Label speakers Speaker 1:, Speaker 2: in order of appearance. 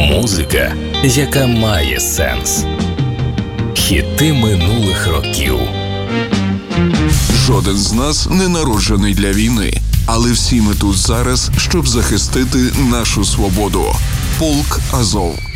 Speaker 1: Музика, яка має сенс. Хіти минулих років.
Speaker 2: Жоден з нас не народжений для війни, але всі ми тут зараз, щоб захистити нашу свободу. Полк Азов.